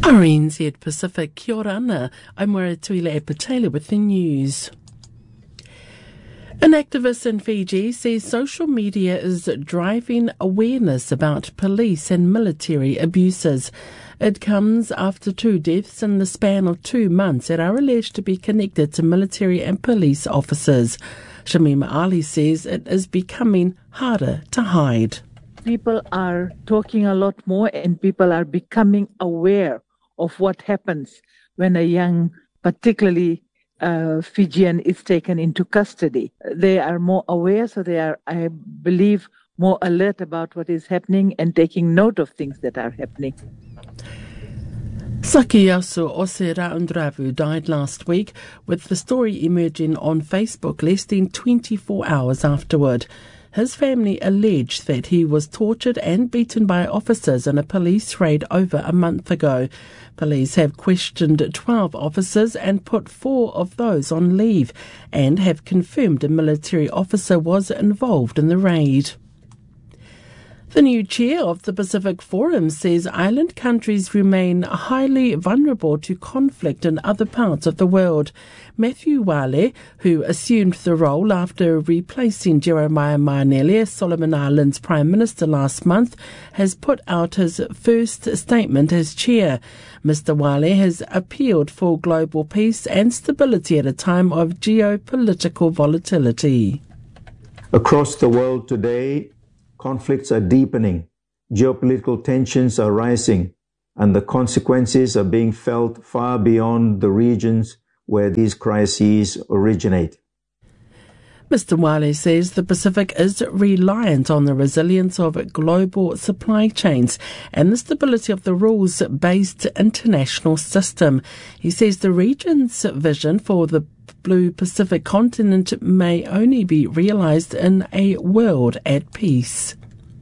RNZ Pacific, kia ora ana. I'm Tuile Epatela with the news. An activist in Fiji says social media is driving awareness about police and military abuses. It comes after 2 deaths in the span of 2 months that are alleged to be connected to military and police officers. Shamima Ali says it is becoming harder to hide. People are talking a lot more and people are becoming aware of what happens when a young, particularly Fijian, is taken into custody. They are more aware, so they are, I believe, more alert about what is happening and taking note of things that are happening. Sakiyasu Oseraundravu died last week, with the story emerging on Facebook less than 24 hours afterward. His family alleged that he was tortured and beaten by officers in a police raid over a month ago. Police have questioned 12 officers and put 4 of those on leave, and have confirmed a military officer was involved in the raid. The new chair of the Pacific Forum says island countries remain highly vulnerable to conflict in other parts of the world. Matthew Wale, who assumed the role after replacing Jeremiah Manele as Solomon Islands Prime Minister last month, has put out his first statement as chair. Mr. Wale has appealed for global peace and stability at a time of geopolitical volatility. Across the world today, conflicts are deepening, geopolitical tensions are rising, and the consequences are being felt far beyond the regions where these crises originate. Mr. Wale says the Pacific is reliant on the resilience of global supply chains and the stability of the rules-based international system. He says the region's vision for the Blue Pacific continent may only be realised in a world at peace.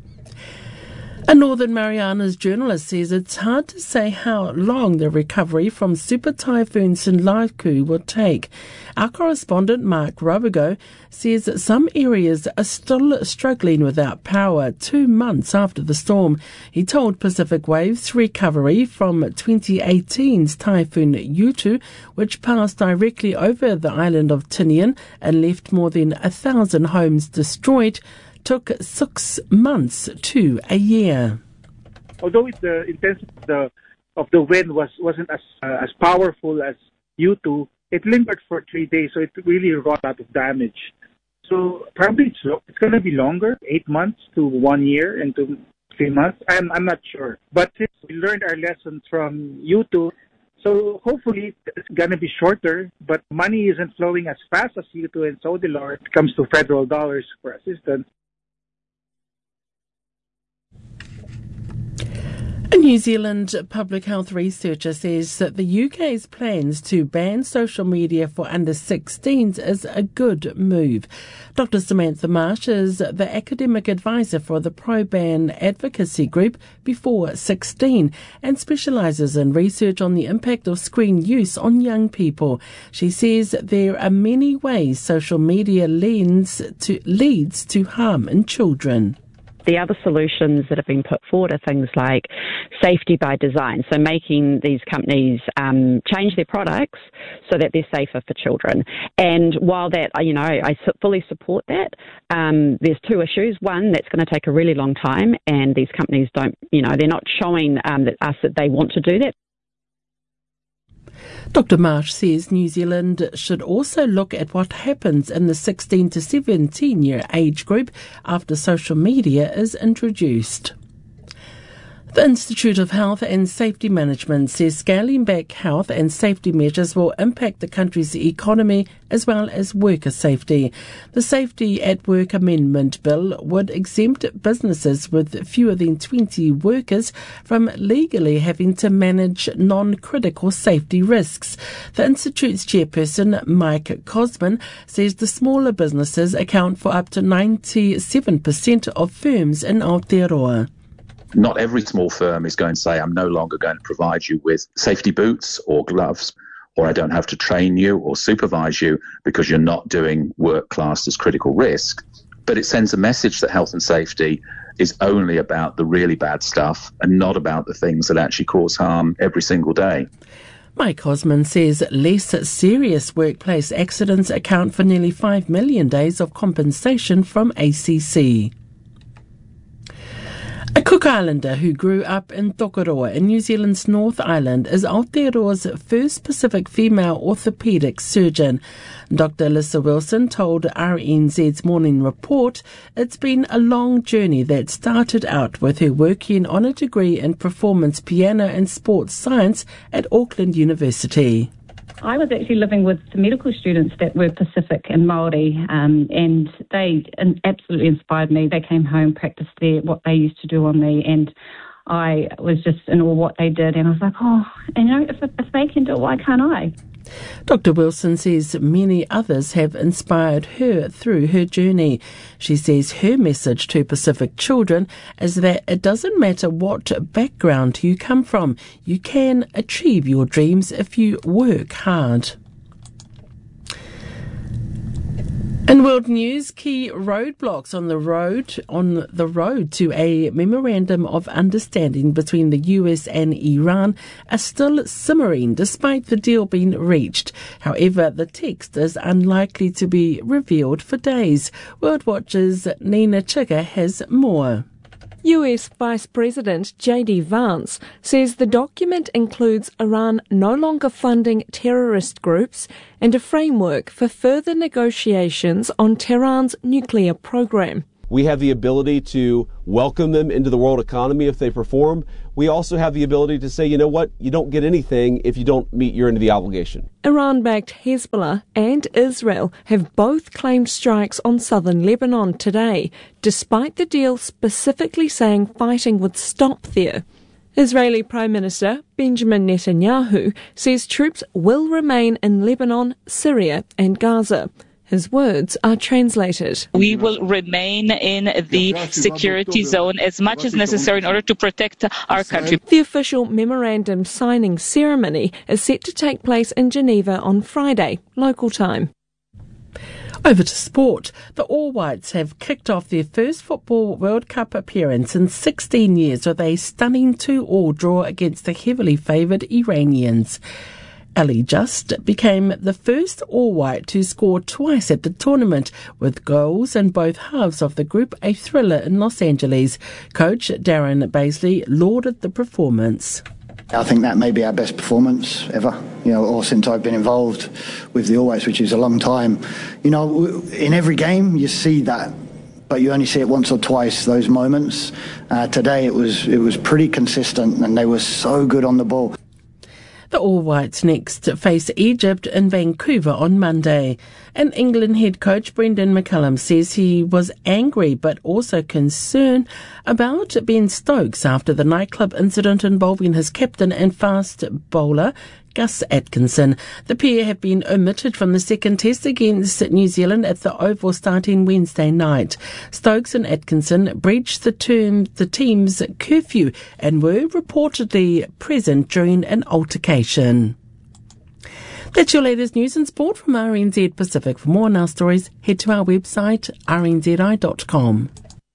A Northern Marianas journalist says it's hard to say how long the recovery from Super Typhoon Sinlaku will take. Our correspondent Mark Robigo says that some areas are still struggling without power 2 months after the storm. He told Pacific Waves recovery from 2018's Typhoon Yutu, which passed directly over the island of Tinian and left more than 1,000 homes destroyed, took 6 months to a year. Although the intensity of the wind wasn't as powerful as U2, it lingered for 3 days, so it really wrought a lot of damage. So probably it's going to be longer, 8 months to 1 year and to 3 months. I'm not sure. But since we learned our lessons from U2, so hopefully it's going to be shorter, but money isn't flowing as fast as U2 and Sodilor when it comes to federal dollars for assistance. A New Zealand public health researcher says that the UK's plans to ban social media for under 16s is a good move. Dr. Samantha Marsh is the academic advisor for the pro-ban advocacy group Before 16 and specialises in research on the impact of screen use on young people. She says there are many ways social media leads to harm in children. The other solutions that have been put forward are things like safety by design, so making these companies change their products so that they're safer for children. And while that, I fully support that, there's 2 issues. One, that's going to take a really long time, and these companies don't, they're not showing us that they want to do that. Dr. Marsh says New Zealand should also look at what happens in the 16 to 17-year age group after social media is introduced. The Institute of Health and Safety Management says scaling back health and safety measures will impact the country's economy as well as worker safety. The Safety at Work Amendment Bill would exempt businesses with fewer than 20 workers from legally having to manage non-critical safety risks. The Institute's chairperson, Mike Cosman, says the smaller businesses account for up to 97% of firms in Aotearoa. Not every small firm is going to say, I'm no longer going to provide you with safety boots or gloves, or I don't have to train you or supervise you because you're not doing work classed as critical risk. But it sends a message that health and safety is only about the really bad stuff and not about the things that actually cause harm every single day. Mike Osman says less serious workplace accidents account for nearly 5 million days of compensation from ACC. A Cook Islander who grew up in Tokoroa in New Zealand's North Island is Aotearoa's first Pacific female orthopaedic surgeon. Dr. Alyssa Wilson told RNZ's Morning Report it's been a long journey that started out with her working on a degree in performance piano and sports science at Auckland University. I was actually living with the medical students that were Pacific and Māori, and they absolutely inspired me. They came home, practiced what they used to do on me, and I was just in awe what they did. And I was like, if they can do it, why can't I? Dr. Wilson says many others have inspired her through her journey. She says her message to Pacific children is that it doesn't matter what background you come from, you can achieve your dreams if you work hard. In world news, key roadblocks on the road to a memorandum of understanding between the US and Iran are still simmering despite the deal being reached. However, the text is unlikely to be revealed for days. World Watch's Nina Chigga has more. US Vice President J.D. Vance says the document includes Iran no longer funding terrorist groups and a framework for further negotiations on Tehran's nuclear program. We have the ability to welcome them into the world economy if they perform. We also have the ability to say, you know what, you don't get anything if you don't meet your end of the obligation. Iran-backed Hezbollah and Israel have both claimed strikes on southern Lebanon today, despite the deal specifically saying fighting would stop there. Israeli Prime Minister Benjamin Netanyahu says troops will remain in Lebanon, Syria and Gaza. His words are translated. We will remain in the security zone as much as necessary in order to protect our country. The official memorandum signing ceremony is set to take place in Geneva on Friday, local time. Over to sport. The All Whites have kicked off their first Football World Cup appearance in 16 years with a stunning 2-2 draw against the heavily favoured Iranians. Ali Just became the first All-White to score twice at the tournament, with goals in both halves of the group a thriller in Los Angeles. Coach Darren Baisley lauded the performance. I think that may be our best performance ever, or since I've been involved with the All Whites, which is a long time. In every game you see that, but you only see it once or twice, those moments. Today it was pretty consistent and they were so good on the ball. The All Whites next face Egypt in Vancouver on Monday. And England head coach Brendan McCullum says he was angry but also concerned about Ben Stokes after the nightclub incident involving his captain and fast bowler Gus Atkinson. The pair have been omitted from the second test against New Zealand at the Oval starting Wednesday night. Stokes and Atkinson breached the team's curfew and were reportedly present during an altercation. That's your latest news and sport from RNZ Pacific. For more on our stories, head to our website, rnzi.com.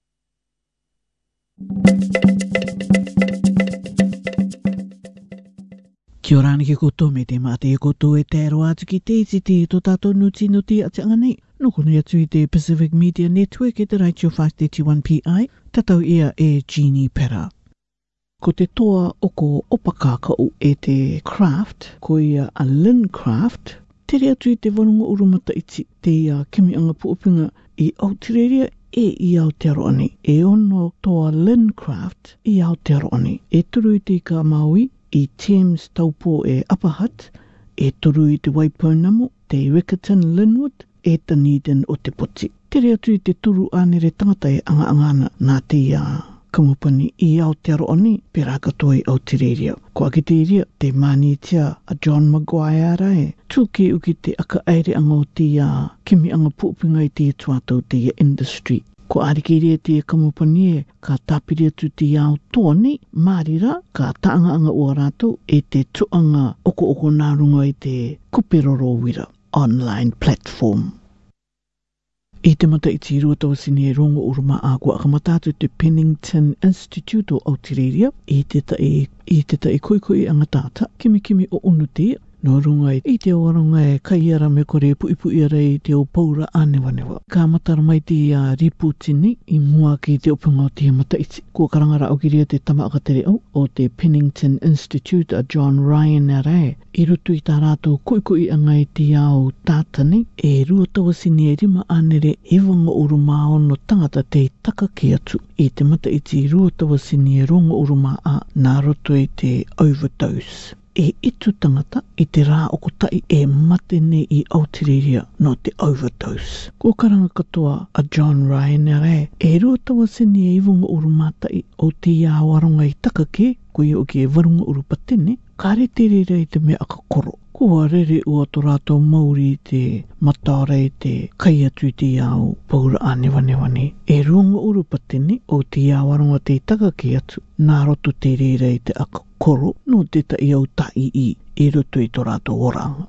Kia ora ki koutou me te mate e koutou e te aroa atu ki te to tātou nuti a te anganei. Noko nei atu I te Pacific Media Network e te Raichio 531PI, tatau ia e Jeannie Pera. Ko te toa o ko opakakau e te craft, ko ia a Lynn Craft, tere atu I te whanunga urumata iti te ia kimianga puupinga I Aotearoa e I Aotearoa nei. E ono toa Lynn Craft I Aotearoa nei. E turu I te ka Maui, I Thames taupo e Upper Hutt, e toru I te Waipounamu, te Riccarton Linwood, e Dunedin o te Poti. Tere atu I te turu anere tangata e anga-angana nā te kamupani I Aotearoa nei, pera katoa I Aotearoa. Ko aki te iria, te manitia a John Maguire e, tūke uki te aka aere anga o te kimi anga puupinga I te tuatau te industry. Ko ariki rea te kamupani e, ka tāpiri atu te ao toa nei, mārira, ka taanga-anga ua rātou e te tuanga oko nā runga I te kuperoro wira online platform. I te mata I te rua tawa sini e rongo uruma a kua akamatatu te Pennington Institute o Aotearoa I te tai koikoi angatata kimi o unuti no runga I te oaronga e kaiara me kore pui arei te o paura anewanewa. Ka matara mai te riputini I mua ki te upunga o te mata iti. Kua karangara au kiria te tama akatere au o te Pennington Institute a John Ryan Arai. I rutu I tā rātou koikoi angai te ao tātani e rua tawa sini e rima anere e wanga uruma ono tangata te taka ki atu. I te mata iti rua tawa sini e rongo uruma a nā roto I te overdose. E itu tangata I te rā o kotai e matene I Aotearoa no te overdose. Ko karanga katoa a John Ryan Arai e rua tawa sini e iwanga urumatai o te ia waronga I takake koe o ki e warunga urupatene ka re te rere I te mea aka koro. Kua rere ua tō rātou mauri te mataora I te kai atu I te iau paura anewanewani. E runga urupatene o te ia waronga te takake atu nā roto te rere I te aka koro no te ta I au tai I roto I tō rātou oranga.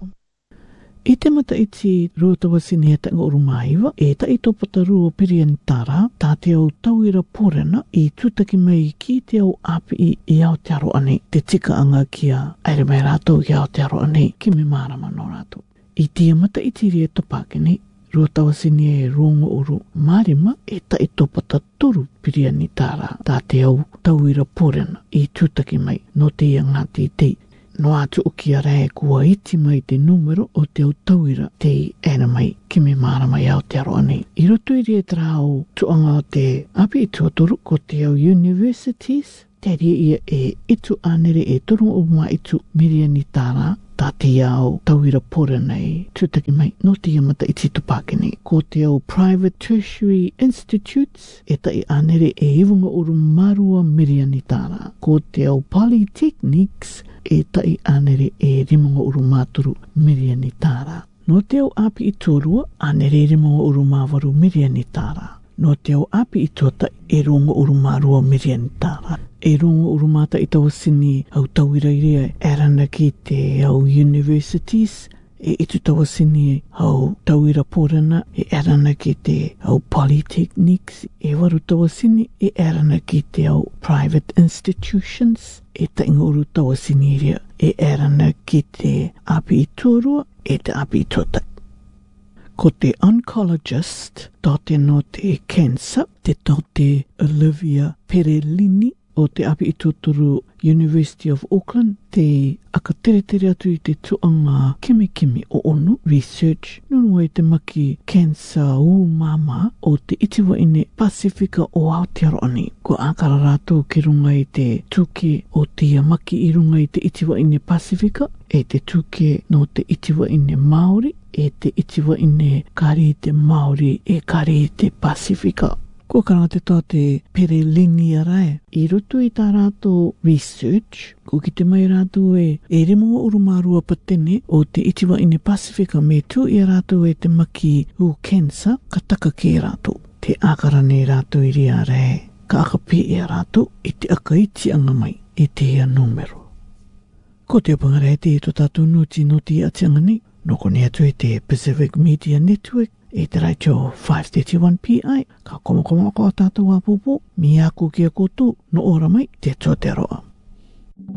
I te mata iti rua tawa sini he tanga urumaiwa, e ta I tō pataru o Piriani Tara, tā te au tauira porena I tūtaki mai ki te au api I Aotearoa nei, te tika anga kia aere mai rātou ki Aotearoa nei, ki me marama no rātou. I te mata iti rie topake nei, rua tawa sini e rongo uru marima, e ta I tō patatoru Piriani Tara, tā te au tauira porena I tūtaki mai, no te ia ngāti tei. No atu o kia rei kua iti mai te numero o te au tauira te ena mai ki me marama I Aotearoa nei. I roto I rea tra o tuanga o te api I tuatoru ko te au universities, te rea ia e itu anere e torunga o mua itu Miriani Tara, tā te au tauira pora nei, tūtaki mai, no te amata iti tupake nei. Ko te au private tertiary institutes, e tai anere e iwanga uru marua Miriani Tara. Ko te au polytechnics, e tai anere e rimonga uru māturu Miriani Tara. No te au api I tōrua, anere e rimonga uru māwaru Miriani Tara. No te au api I tōta e rongo uru mārua Miriani Tara. E rongo uru māta I tawa sini au tauira irea erana ki te au universities, e itu tawa sini au tauira porana e erana ki te au polytechnics, e waru tawa sini e erana ki te au private institutions, e tainga uru tawa sini irea e erana ki te api I tōrua e te api I tōtai. Ko te oncologist, tote no te cancer, te tote Olivia Perellini, o te api I tūturu University of Auckland, te akatere atu I te tuanga kimi o onu, research, nunua I te maki cancer u mama o te itiwa ine Pasifika o Aotearoa nei. Ko ākara rātou ki runga I te tuke o te maki I runga I te itiwa ine Pasifika, e te tuke no te itiwa ine Māori, e te itiwa ine kari te Māori e kari te Pasifika. Ko karanga te tō te Perellini Arai. I rutu I tā rātou research, ko ki te mai rātou e remonga urumārua patene o te itiwa ine Pasifika me tū I rātou e te maki u cancer, ka taka ki rātou. Te ākara nei rātou I ria Arai, ka akape I rātou I te akaiti anga mai I te ia numero. Ko te apangare te tō tātou nuti ati anga nei, no kone atu I te Pacific Media Network, e te raicho 531 PI, ka komo ko tātou a pupu, mi aku ki a koutou, no ora mai, te Aotearoa.